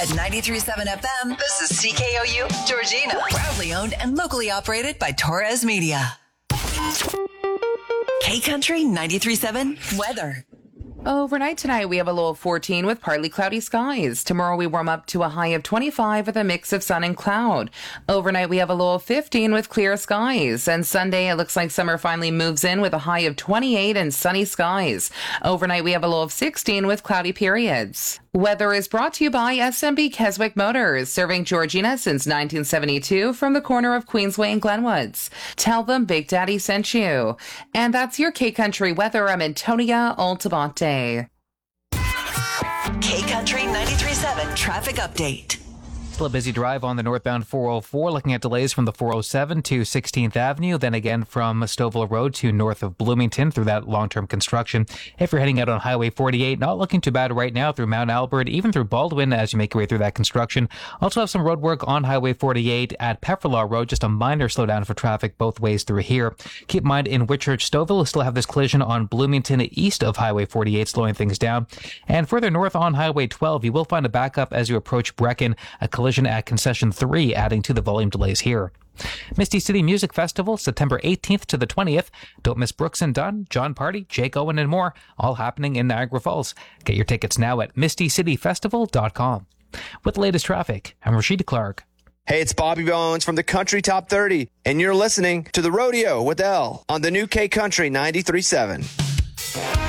At 93.7 FM, this is CKOU Georgina. Proudly owned and locally operated by Torres Media. K-Country 93.7 weather. Overnight tonight, we have a low of 14 with partly cloudy skies. Tomorrow, we warm up to a high of 25 with a mix of sun and cloud. Overnight, we have a low of 15 with clear skies. And Sunday, it looks like summer finally moves in with a high of 28 and sunny skies. Overnight, we have a low of 16 with cloudy periods. Weather is brought to you by SMB Keswick Motors, serving Georgina since 1972 from the corner of Queensway and Glenwoods. Tell them Big Daddy sent you. And that's your K-Country weather. I'm Antonia Altamonte. K-Country 93.7 traffic update. Still a busy drive on the northbound 404, looking at delays from the 407 to 16th Avenue, then again from Stouffville Road to north of Bloomington through that long-term construction. If you're heading out on Highway 48, not looking too bad right now through Mount Albert, even through Baldwin as you make your way through that construction. Also have some road work on Highway 48 at Pefferlaw Road, just a minor slowdown for traffic both ways through here. Keep in mind in Whitchurch, Stouffville, we still have this collision on Bloomington east of Highway 48, slowing things down. And further north on Highway 12, you will find a backup as you approach Brecken, a collision at Concession 3, adding to the volume delays here. Misty City Music Festival, September 18th to the 20th. Don't miss Brooks and Dunn, John Party, Jake Owen, and more, all happening in Niagara Falls. Get your tickets now at mistycityfestival.com. With the latest traffic, I'm Rashida Clark. Hey, it's Bobby Bones from the Country Top 30, and you're listening to The Rodeo with Elle on the new K-Country 93.7.